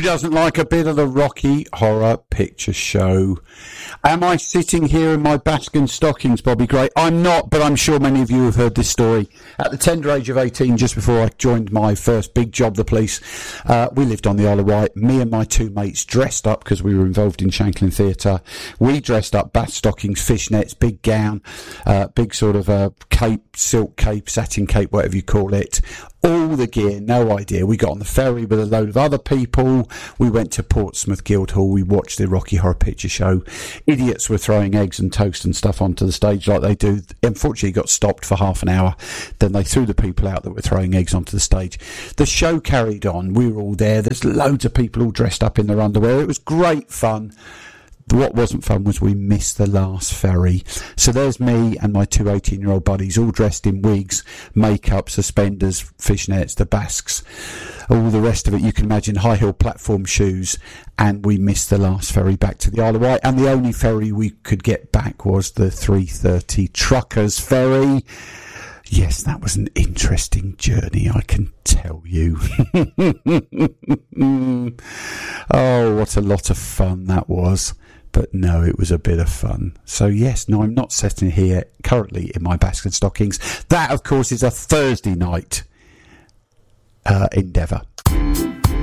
doesn't like a bit of the Rocky Horror Picture Show? Am I sitting here in my Baskin stockings, Bobby Gray? I'm not, but I'm sure many of you have heard this story. At the tender age of 18, just before I joined my first big job, the police, we lived on the Isle of Wight. Me and my two mates dressed up because we were involved in Shanklin Theatre. We dressed up, bat stockings, fishnets, big gown, big sort of cape, silk cape, satin cape, whatever you call it. All the gear, no idea. We got on the ferry with a load of other people. We went to Portsmouth Guildhall. We watched the Rocky Horror Picture Show. Idiots were throwing eggs and toast and stuff onto the stage like they do. Unfortunately, got stopped for half an hour. Then they threw the people out that were throwing eggs onto the stage. The show carried on. We were all there. There's loads of people all dressed up in their underwear. It was great fun. What wasn't fun was we missed the last ferry. So there's me and my two 18-year-old buddies all dressed in wigs, makeup, suspenders, fishnets, the basques, all the rest of it. You can imagine high heel platform shoes. And we missed the last ferry back to the Isle of Wight. And the only ferry we could get back was the 3:30 Truckers ferry. Yes, that was an interesting journey, I can tell you. Oh, what a lot of fun that was. But no, it was a bit of fun. So yes, no, I'm not sitting here currently in my Baskin stockings. That, of course, is a Thursday night endeavour.